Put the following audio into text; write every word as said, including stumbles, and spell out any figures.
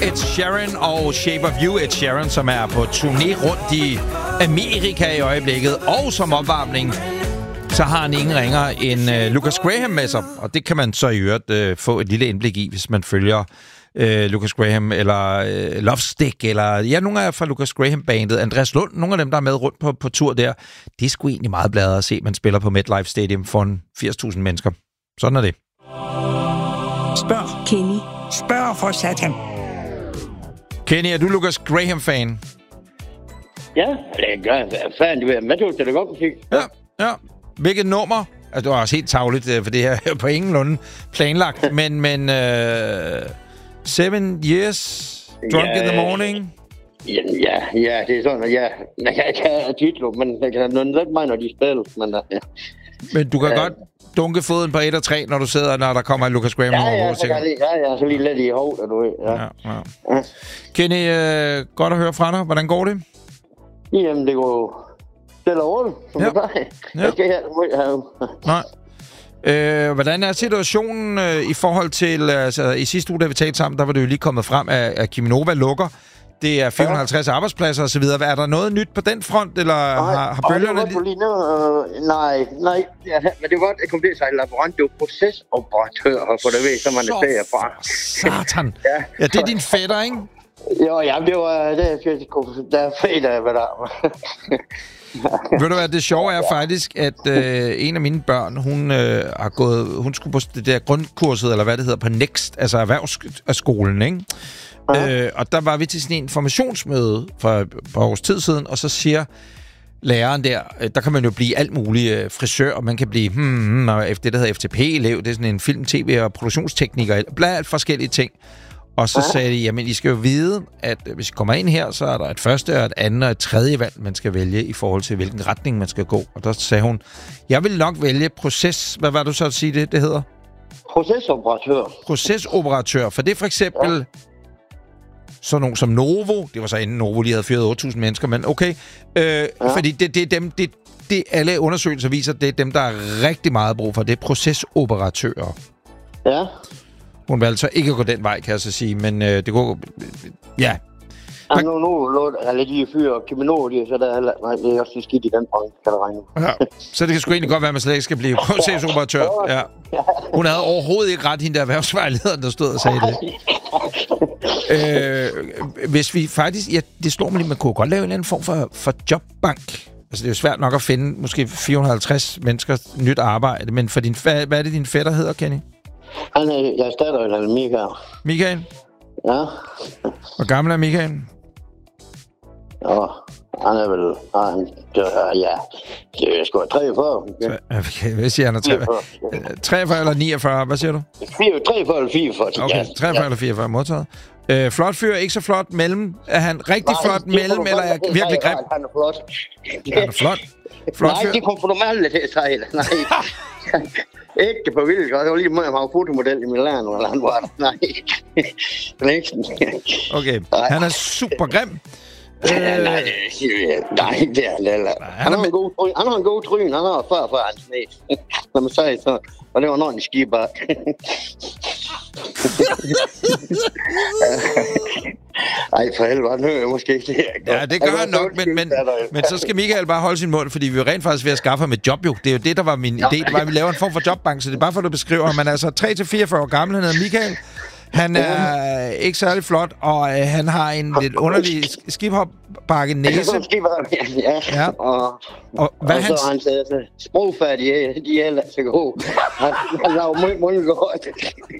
Ed Sheeran og Shape of You. Ed Sheeran, som er på turné rundt i Amerika i øjeblikket, og som opvarmning, så har han ingen ringer end uh, Lucas Graham med sig. Og det kan man så i øvrigt uh, få et lille indblik i, hvis man følger uh, Lucas Graham, eller uh, Love Stick, eller ja, nogle af fra Lucas Graham-bandet. Andreas Lund, nogle af dem, der er med rundt på, på tur der, det er sgu egentlig meget bladet at se, man spiller på MetLife Stadium for en firs tusind mennesker. Sådan er det. Spørg Kenny. Spørg for satan. Kenny, er du Lucas Graham-fan? Ja, det gør jeg. Fan, du ved, men du til det godt musik. Ja, ja. Hvilket nummer? Altså, det var også helt tavligt, for det her er på ingenlunde planlagt. men, men... Uh, seven Years, Drunk ja, in the Morning... Ja, ja, ja, det er sådan, at ja, jeg kan ikke have titler, men jeg kan have lidt mig, når de spiller. Men, ja. men du kan ja. godt dunke foden på et og tre, når du sidder, når der kommer Lucas Graham. Ja, ja, så kan lige, ja, ja, så lige lidt i hovedet, du ved. Ja. Ja, ja. Ja. Kenny, uh, godt at høre fra dig. Hvordan går det? Jamen, det går stille og roligt, som ja. det plejer. Ja. Jeg skal ikke have Nej. Øh, hvordan er situationen øh, i forhold til... Altså, i sidste uge, da vi talte sammen, der var det jo lige kommet frem, at, at Cheminova lukker. Det er fire hundrede og halvtreds ja. arbejdspladser osv. Er der noget nyt på den front, eller nej, har, har bølgerne... Det lige nu, øh, nej, nej. Ja, men det er godt, at komme til sig i laborant. Det er jo procesoperatør, for det ved, så man er stedet fra. Satan. ja. ja, det er din fætter, ikke? Jo, ja, det var... Det er, der er fredag, hvad der Ved du hvad, det sjove er faktisk, at øh, en af mine børn, hun øh, har gået... Hun skulle på det der grundkurset, eller hvad det hedder, på Next, altså erhvervsskolen, ikke? Ja. Øh, og der var vi til sådan en informationsmøde for et par års tid siden, og så siger læreren der, der kan man jo blive alt muligt frisør, og man kan blive hmm, og efter det, der hedder F T P-elev, det er sådan en film, tv og produktionstekniker, blandt forskellige ting. Og så ja. sagde de, jamen I skal jo vide, at hvis I kommer ind her, så er der et første og et andet og et tredje valg, man skal vælge i forhold til, hvilken retning man skal gå. Og der sagde hun, jeg vil nok vælge proces... Hvad var du så at sige det, det hedder? Procesoperatør. Procesoperatør, for det er for eksempel... Ja. Sådan nogen som Novo, det var så inden Novo lige havde fyret otte tusind mennesker, men okay. Øh, ja. Fordi det, det er dem, det, det alle undersøgelser viser, det er dem, der er rigtig meget brug for. Det er procesoperatører. Ja. Hun vil altså ikke gå den vej, kan jeg så sige, men øh, det går... Ja. Ja, nu, nu lå der lidt i fyr og Cheminova, så der er, nej, det er også skidt i den branche, kan der regne. Ja. Så det kan sgu egentlig godt være, at man slet ikke skal blive procesoperatør. Ja. Hun havde overhovedet ikke ret, hende der erhvervsvejlederen, der stod og sagde det. øh, hvis vi faktisk... Ja, det slår mig lige, man kunne godt lave en eller anden form for, for jobbank. Altså, det er jo svært nok at finde måske fire hundrede og halvtreds mennesker nyt arbejde, men for din, hvad, hvad er det, din fætter hedder, Kenny? Han er, jeg er stadig, han er Michael. Michael? Ja. Hvor gammel er Michael? Ja, han er vel... Han, ja, det er sgu treogfyrre. Ja. Okay, hvad siger han? Er treogfyrre, treogfyrre eller niogfyrre? Hvad siger du? treogfyrre eller fireogfyrre. Okay, treogfyrre eller fireogfyrre modtaget. Øh, flot fyr, ikke så flot mellem. Er han rigtig nej, flot mellem, eller er virkelig grim? Han er flot. Han er flot. Flot nej, det kom for normalt til at sejle. Nej. Ikke på vildt. Det var lige meget, han var fotomodel i Milano, eller han var der. Nej. Okay, han er super grim. Øh, nej, det nej, det er lalla. Han, han, har en god tryn. Han har en god tryn. Han har før for hans næs. Når man siger så. Og det var noget en skibak. Ej, for helvede, han hører måske ikke det. Ja, det gør han nok, men, men, men så skal Michael bare holde sin mund, fordi vi er rent faktisk ved at skaffe ham et job, jo. Det er jo det, der var min idé. Det var, at vi laver en form for jobbank, så det er bare for, at du beskriver ham. Man er altså tre til fireogfyrre år gammel, han hedder Michael. Han er uh, ikke særlig flot, og uh, han har en lidt underlig skiphopbakke næse. Ja, ja. Og, og, hvad og så hans uh, sprogfærdige, de er ellers så gode. Han, han laver meget, meget godt.